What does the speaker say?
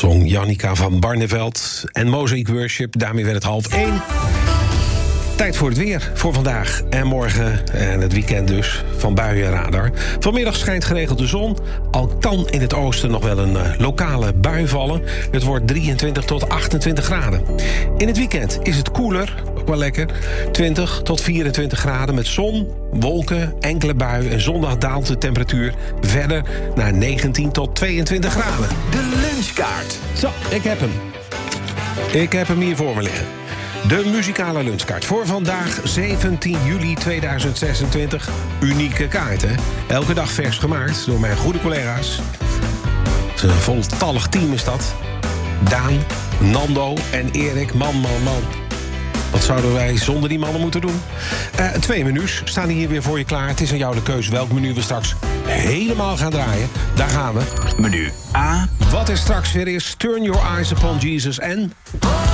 zong Jannica van Barneveld en Mosaic Worship. Daarmee werd het 12:30. Tijd voor het weer voor vandaag en morgen en het weekend dus van buienradar. Vanmiddag schijnt geregeld de zon. Al kan in het oosten nog wel een lokale bui vallen. Het wordt 23 tot 28 graden. In het weekend is het koeler, ook wel lekker. 20 tot 24 graden met zon, wolken, enkele buien. En zondag daalt de temperatuur verder naar 19 tot 22 graden. De lunchkaart. Zo, ik heb hem. Ik heb hem hier voor me liggen. De muzikale lunchkaart voor vandaag, 17 juli 2026. Unieke kaart, hè? Elke dag vers gemaakt door mijn goede collega's. Het is een voltallig team is dat. Daan, Nando en Erik. Man. Wat zouden wij zonder die mannen moeten doen? 2 menus staan hier weer voor je klaar. Het is aan jou de keuze welk menu we straks helemaal gaan draaien. Daar gaan we. Menu A. Wat is straks weer is Turn Your Eyes Upon Jesus en...